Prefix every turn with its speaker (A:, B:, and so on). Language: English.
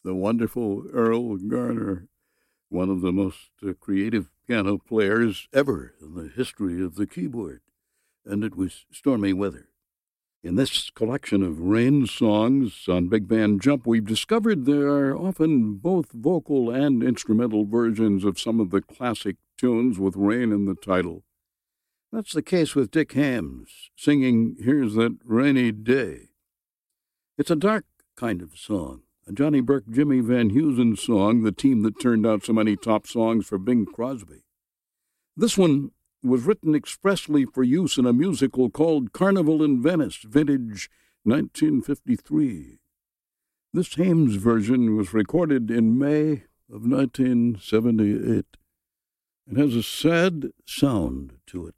A: the wonderful Earl Garner, one of the most creative piano players ever in the history of the keyboard. And it was stormy weather. In this collection of rain songs on Big Band Jump, we've discovered there are often both vocal and instrumental versions of some of the classic tunes with rain in the title. That's the case with Dick Hams, singing Here's That Rainy Day. It's a dark kind of song, a Johnny Burke, Jimmy Van Heusen song, the team that turned out so many top songs for Bing Crosby. This one was written expressly for use in a musical called Carnival in Venice, vintage 1953. This Hames version was recorded in May of 1978. It has a sad sound to it.